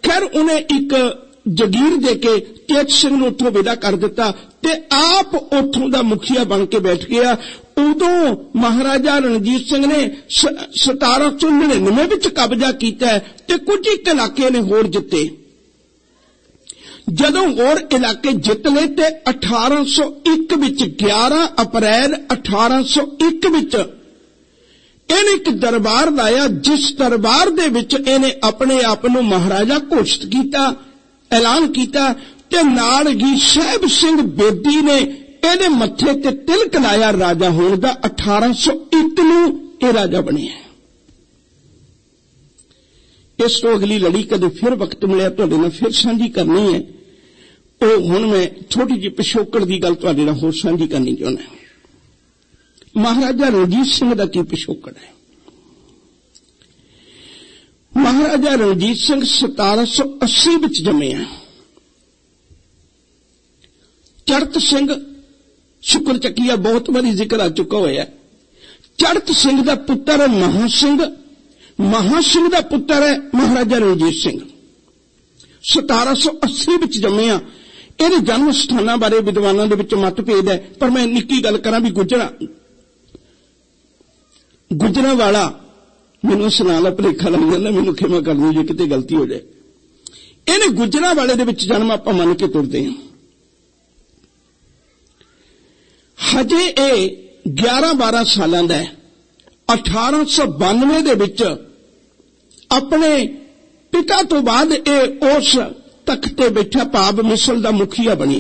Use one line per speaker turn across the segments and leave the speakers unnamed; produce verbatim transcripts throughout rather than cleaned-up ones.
खैर उन्हें एक जगीर दे के चेत सिंह नूं उत्थों विदा कर दिता ते आप उत्थों दा मुखिया बन के बैठ गया। उदों महाराजा रणजीत सिंह ने सतारा सौ नड़िनवे विच कब्जा कीता है ते कुछ एक इलाके ने होर जिते। जदों होर इलाके जित ले ते अठारह सौ एक विच ग्यारह अप्रैल अठारह सौ एक विच इन्हें एक दरबार लाया, जिस दरबार दे विच इन्हें अपने आप नूं महाराजा घोषित किया, ऐलान किया ते नाल ही साहिब सिंह बेदी ने इहदे मत्थे ते तिलक लाया राजा होण दा। अठारह सौ एक नूं इह राजा बने। इस तो अगली लड़ी कदे फिर वक्त मिलिया तुहाडे नाल फिर साझी करनी है। ਉਹ ਹੁਣ मैं छोटी जी पिछोकड़ की गल तुहाडे नाल होर साझी करनी चाहुंदा। महाराजा रणजीत सिंह दा की पिछोकड़ है। महाराजा रणजीत सिंह सतारा सौ अस्सी विच जमे है। चड़त सिंह शुक्र चकिया बहुत बारी जिक्र आ चुका होया। चड़त सिंह दा पुत्र है महा सिंह, महा सिंह दा पुत्र है महाराजा रणजीत सिंह। सतारा सौ अस्सी विच जमे आ। ਇਹਦੇ जन्म ਸਥਾਨਾਂ ਬਾਰੇ ਵਿਦਵਾਨਾਂ ਦੇ ਵਿੱਚ मतभेद है, पर मैं निक्की गल करा भी गुजरा गुजरा वाला मैनू सुना ला भुलेखा लग जाता, मैनू खेमा कर दो जे किते गलती हो जाए। ਇਹਨੇ गुजरा वाले ਦੇ ਵਿੱਚ जन्म ਆਪਾਂ ਮੰਨ ਕੇ ਤੁਰਦੇ ਹਾਂ। ਹਜੇ ਇਹ ग्यारह बारह ਸਾਲਾਂ ਦਾ है। अठारह सौ बानवे ਦੇ ਵਿੱਚ ਆਪਣੇ पिता तो बाद ਇਹ ਉਸ तख्ते बैठा भाव मिसल का मुखिया बनिया।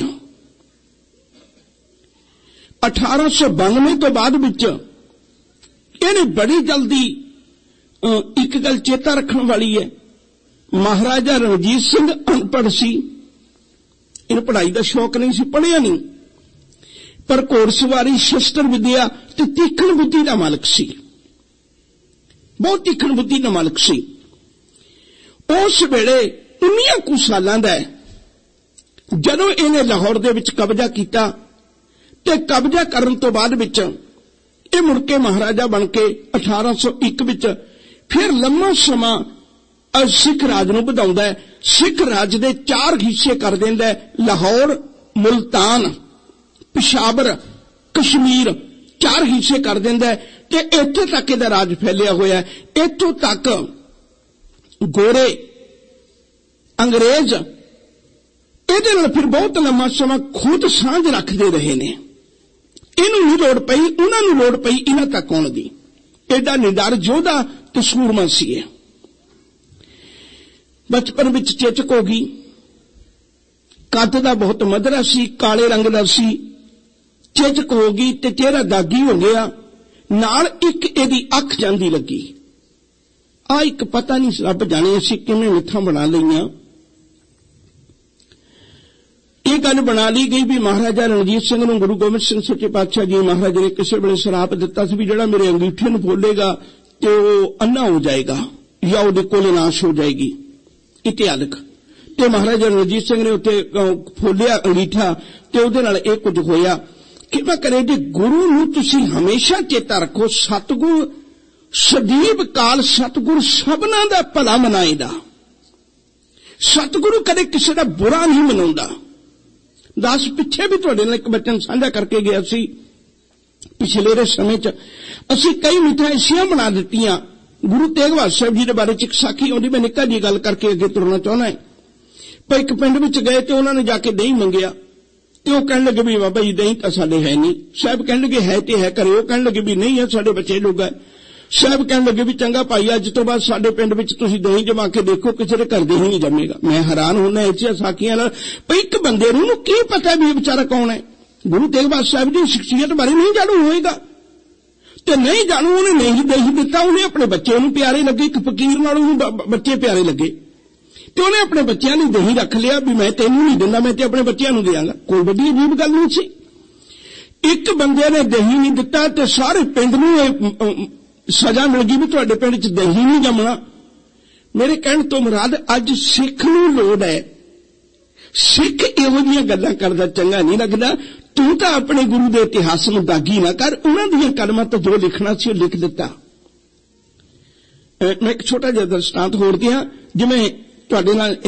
अठारह सौ बानवे तो बाद विच इहने बड़ी जल्दी एक गल चेता रखने वाली है, महाराजा रणजीत सिंह अनपढ़ सी, इन पढ़ाई का शौक नहीं सी, पढ़िया नहीं, पर घोड़सवारी शस्त्र विद्या ते तीखण बुद्धि का मालक सी, बहुत तीखण बुद्धि का मालक सी। उस वेले उन्नियां कुछ सालां दा है जदों इहने लाहौर दे विच कब्जा कीता ते कब्जा करन तो बाद विच इह मुड़ के महाराजा बन के अठारह सौ एक विच फिर लंबा समा सिख राज नूं वधाउंदा है। सिख राज दे चार हिस्से कर दिंदा है, लाहौर, मुल्तान, पिशावर, कश्मीर, चार हिस्से कर दिंदा है ते इत्थे तक इहदा राज फैलिया होया है। इत्थों तक गोरे अंग्रेज ਇਹਦੇ ਨਾਲ फिर बहुत लंबा समा खुद सांझ रखते रहे ने। इनू नहीं लोड़ पई, उन्होंने लोड़ पई इन्हां तक आउण दी। एडा निडर योधा ते सूरमा सी। बचपन विच चेचक हो गई, कद दा बहुत मधरा सी, काले रंग दा सी, चेचक हो गई ते चेहरा दागी हो गया, नाल एक इहदी अख जांदी लगी। आ एक पता नहीं रब जाने असीं किवें मिथां बना लईआं। ਇਹ ਗੱਲ ਬਣਾ ਲਈ ਗਈ ਵੀ महाराजा रणजीत सिंह ਨੂੰ गुरु गोबिंद सिंह सच्चे पातशाह जी महाराज ने किसी ਵੇਲੇ शराप दिता ਸੀ ਵੀ ਜਿਹੜਾ ਮੇਰੇ अंगीठे ਨੂੰ ਫੋਲੇਗਾ ਤੇ ਉਹ ਅੰਨਾ ਹੋ ਜਾਏਗਾ ਜਾਂ ਉਹਦੇ ਕੋਲੇ ਨਾਸ਼ ਹੋ ਜਾਏਗੀ। ਇਤਿਹਾਸਕ ਤੇ महाराजा रणजीत सिंह ने ਉੱਤੇ ਫੋਲਿਆ अंगीठा ਤੇ ਉਹਦੇ ਨਾਲ ਇਹ ਕੁਝ ਹੋਇਆ। ਕਿਵੇਂ ਕਰੇ ਜੀ ਗੁਰੂ ਨੂੰ ਤੁਸੀਂ ਹਮੇਸ਼ਾ ਚੇਤਾ ਰੱਖੋ, ਸਤਿਗੁਰ ਸਦੀਵ ਕਾਲ ਸਤਿਗੁਰ ਸਭਨਾਂ ਦਾ ਭਲਾ ਮਨਾਏਦਾ। ਸਤਿਗੁਰੂ ਕਦੇ ਕਿਸੇ ਦਾ ਬੁਰਾ ਨਹੀਂ ਮਨਾਉਂਦਾ। दस पिछे भी तुहाडे नाल एक बचन साझा करके गया सी। पिछलेरे समय च असीं कई मिठां ऐसियां बना दित्तियां। गुरु तेग बहादुर साहिब जी दे बारे च एक साखी आउंदी, मैं निक्का जी गल करके अगे तुरना चाहुंदा है। पर एक पिंड विच गए ते उन्हां ने जाके दही मंगिया ते ओह कहण लगे भी बाबा जी दही तां साडे है नहीं। साहिब कहण लगे है ते है घरे, ओह कहण लगे भी नहीं है साडे बच्चे लोग है। साहिब कहण लगे भी चंगा भाई अज तो बाद साडे पिंड विच तुसीं दही जमा के देखो, किसी दे घर दही नहीं जमेगा। मैं हैरान होना ऐसियां साखियां नाल, पर एक बंदे नूं की पता भी बेचारा कौन है। गुरु तेग बहादुर साहिब दी शख्सियत बारे नहीं जाणू होएगा ते नहीं जाणू, उहने नहीं दही दिता, उहने अपने बच्चे नूं प्यारे लगे, एक फकीर नाल उहनूं बच्चे प्यारे लगे ते उहने अपने बच्चों नूं दही रख लिया भी मैं तैनूं नहीं दिंदा, मैं ते अपने बच्चों नूं देवांगा। कोई वड्डी अजीब गल नहीं सी। एक बंदे ने दही नहीं दिता ते सारे पिंड नूं सजा मिल गई भी तुहाडे पिंड च दही नहीं जमना। मेरे कहण तो मुराद अज सिख नूं लोड़ है। सिख इहो जिहियां गल्लां करदा चंगा नहीं लगदा। तू तां अपने गुरु दे इतिहास नूं दागी ना कर, उन्हां दीयां कलमां तो जो लिखना सी लिख दिता। मैं एक छोटा जिहा दृष्टांत होर दियां, जिवें तुहाडे नाल